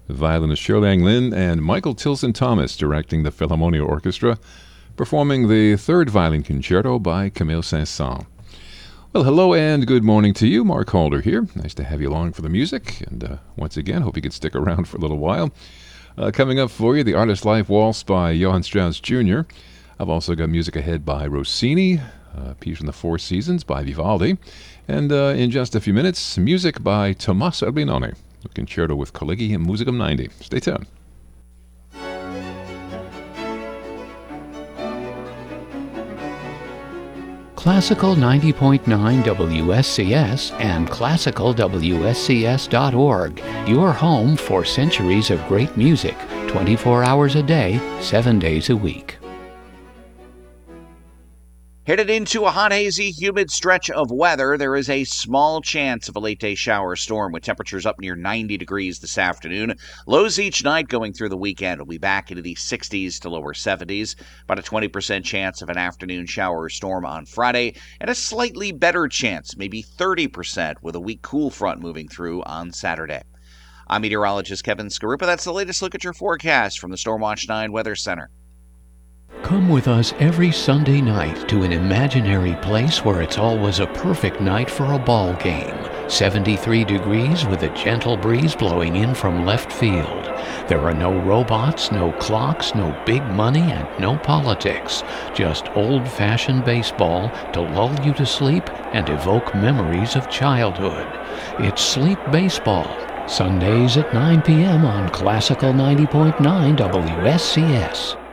Violinist Shirley Anglin and Michael Tilson Thomas directing the Philharmonia Orchestra, performing the third violin concerto by Camille Saint-Saëns. Well, hello and good morning to you. Mark Halder here. Nice to have you along for the music. And once again, hope you can stick around for a little while. Coming up for you, the Artist's Life Waltz by Johann Strauss Jr. I've also got music ahead by Rossini, Piece from the Four Seasons by Vivaldi, and in just a few minutes, music by Tommaso Albinoni, a concerto with Collegium Musicum 90. Stay tuned. Classical 90.9 WSCS and classicalwscs.org, your home for centuries of great music, 24 hours a day, 7 days a week. Headed into a hot, hazy, humid stretch of weather, there is a small chance of a late-day shower storm with temperatures up near 90 degrees this afternoon. Lows each night going through the weekend will be back into the 60s to lower 70s. About a 20% chance of an afternoon shower or storm on Friday, and a slightly better chance, maybe 30%, with a weak cool front moving through on Saturday. I'm meteorologist Kevin Skarupa. That's the latest look at your forecast from the Stormwatch 9 Weather Center. Come with us every Sunday night to an imaginary place where it's always a perfect night for a ball game. 73 degrees with a gentle breeze blowing in from left field. There are no robots, no clocks, no big money, and no politics. Just old-fashioned baseball to lull you to sleep and evoke memories of childhood. It's Sleep Baseball, Sundays at 9 p.m. on Classical 90.9 WSCS.